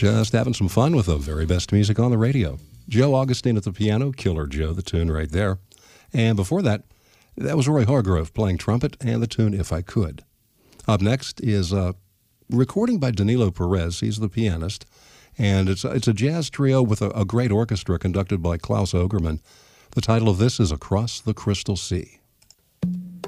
Just having some fun with the very best music on the radio. Joe Augustine at the piano, Killer Joe, the tune right there. And before that, that was Roy Hargrove playing trumpet and the tune If I Could. Up next is a recording by Danilo Perez. He's the pianist. And it's a jazz trio with a great orchestra conducted by Klaus Ogerman. The title of this is Across the Crystal Sea.